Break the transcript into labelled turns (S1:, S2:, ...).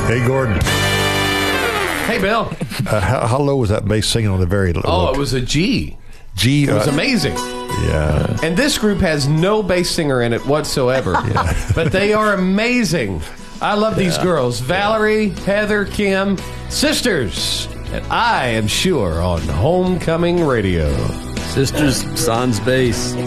S1: Hey, Gordon.
S2: Hey, Bill.
S1: How low was that bass singing on the very low?
S2: Oh, it was a G.
S1: G.
S2: It was amazing.
S1: Yeah.
S2: And this group has no bass singer in it whatsoever. But they are amazing. I love these girls. Valerie, Heather, Kim, sisters. And I am sure on Homecoming Radio.
S3: Sisters, Sans bass.